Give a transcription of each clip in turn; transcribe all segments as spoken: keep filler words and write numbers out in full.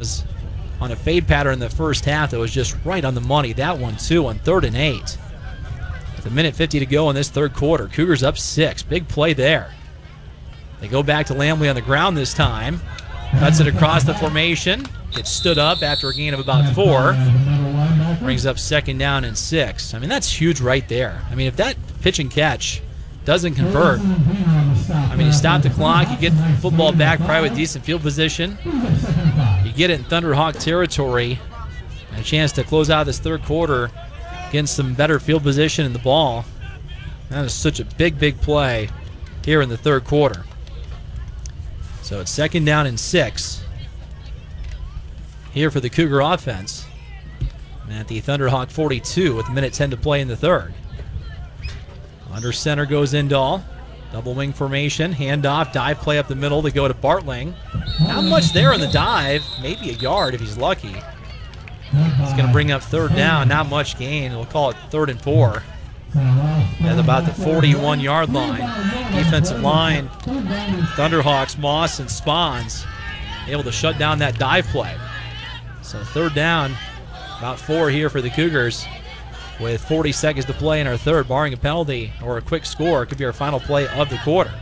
was on a fade pattern in the first half that was just right on the money. That one, too, on third and eight. With a minute fifty to go in this third quarter. Cougars up six. Big play there. They go back to Lamley on the ground this time. Cuts it across the formation. Gets stood up after a gain of about four. Brings up second down and six. I mean, that's huge right there. I mean, if that pitch and catch doesn't convert, I mean, you stop the clock, you get the football back probably with decent field position. You get it in Thunderhawk territory. And a chance to close out this third quarter against some better field position in the ball. That is such a big, big play here in the third quarter. So it's second down and six here for the Cougar offense. And at the Thunderhawk forty-two with a minute ten to play in the third. Under center goes Indahl. Double wing formation, handoff, dive play up the middle to go to Bartling. Not much there in the dive, maybe a yard if he's lucky. He's going to bring up third down, not much gain. We'll call it third and four. At about the forty-one-yard line. Defensive line, Thunderhawks, Moss and Spawns able to shut down that dive play. So third down, about four here for the Cougars with forty seconds to play in our third, barring a penalty or a quick score. It could be our final play of the quarter.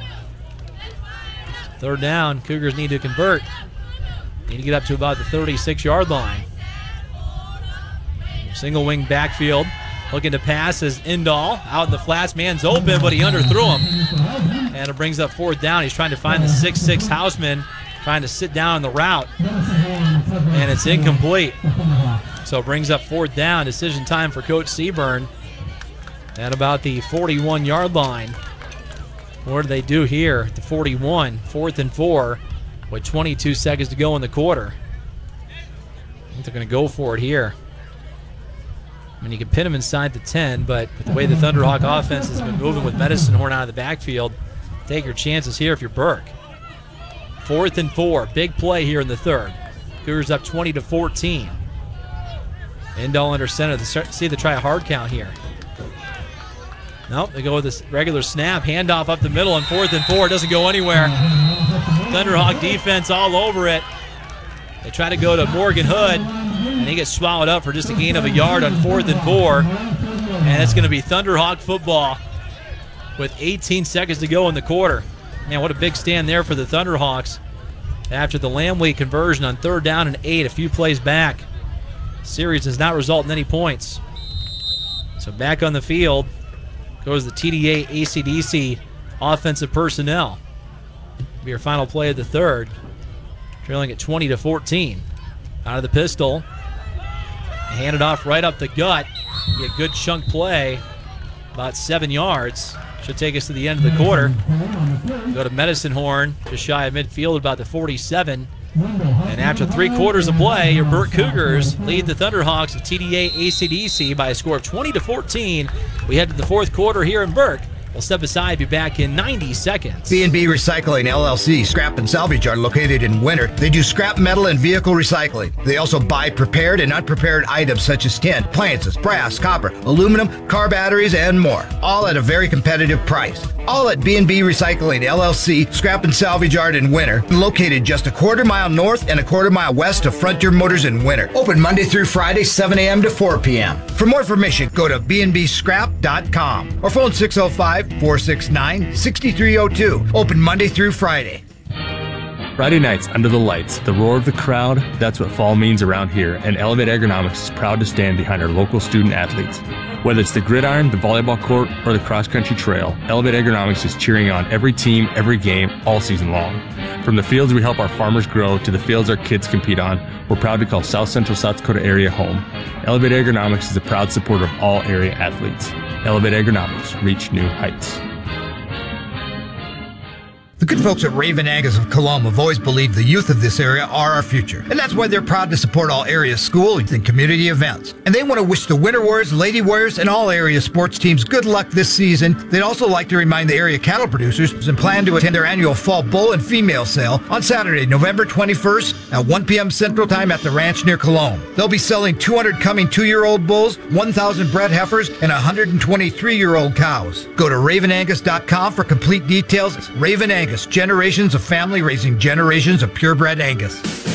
Third down, Cougars need to convert. Need to get up to about the thirty-six-yard line. Single wing backfield. Looking to pass is Indahl. Out in the flats, man's open, but he underthrew him. And it brings up fourth down. He's trying to find the six six Hausman, trying to sit down on the route. And it's incomplete. So it brings up fourth down. Decision time for Coach Seaburn at about the forty-one-yard line. What do they do here at the forty-one? Fourth and four with twenty-two seconds to go in the quarter. I think they're going to go for it here. I mean, you can pin him inside the ten, but with the way the Thunderhawk offense has been moving with Medicine Horn out of the backfield, take your chances here if you're Burke. Fourth and four. Big play here in the third. Cougars up twenty to fourteen. Indahl under center. They start, see they try a hard count here. Nope, they go with this regular snap. Handoff up the middle on fourth and four. It doesn't go anywhere. Thunderhawk defense all over it. They try to go to Morgan Hood, and he gets swallowed up for just a gain of a yard on fourth and four. And it's going to be Thunderhawk football with eighteen seconds to go in the quarter. Man, what a big stand there for the Thunderhawks after the Lamley conversion on third down and eight, a few plays back. Series does not result in any points. So back on the field goes the T D A A C D C offensive personnel. Be your final play of the third. Trailing at twenty to fourteen. Out of the pistol. Hand it off right up the gut. Be a good chunk play. About seven yards. Should take us to the end of the quarter. Go to Medicine Horn, just shy of midfield, about the forty-seven. And after three quarters of play, your Burke Cougars lead the Thunderhawks of T D A A C D C by a score of twenty to fourteen. We head to the fourth quarter here in Burke. We'll step aside, be back in ninety seconds. B and B Recycling L L C Scrap and Salvage are located in Winter. They do scrap metal and vehicle recycling. They also buy prepared and unprepared items such as tin, appliances, brass, copper, aluminum, car batteries, and more. All at a very competitive price. All at B and B Recycling L L C Scrap and Salvage Yard in Winter, located just a quarter mile north and a quarter mile west of Frontier Motors in Winter. Open Monday through Friday, seven a.m. to four p.m. For more information, go to b n b scrap dot com or phone six oh five, four six nine, six three oh two. Open Monday through Friday. Friday nights under the lights, the roar of the crowd, that's what fall means around here, and Elevate Ergonomics is proud to stand behind our local student athletes. Whether it's the gridiron, the volleyball court, or the cross-country trail, Elevate Ergonomics is cheering on every team, every game, all season long. From the fields we help our farmers grow to the fields our kids compete on, we're proud to call South Central South Dakota area home. Elevate Ergonomics is a proud supporter of all area athletes. Elevate Ergonomics, reach new heights. The good folks at Raven Angus of Colomb have always believed the youth of this area are our future. And that's why they're proud to support all area school and community events. And they want to wish the Winter Warriors, Lady Warriors, and all area sports teams good luck this season. They'd also like to remind the area cattle producers and plan to attend their annual fall bull and female sale on Saturday, November twenty-first at one p.m. Central Time at the ranch near Colomb. They'll be selling two hundred coming two-year-old bulls, one thousand bred heifers, and one hundred twenty-three-year-old cows. Go to raven angus dot com for complete details. Raven Angus. Generations of family raising generations of purebred Angus.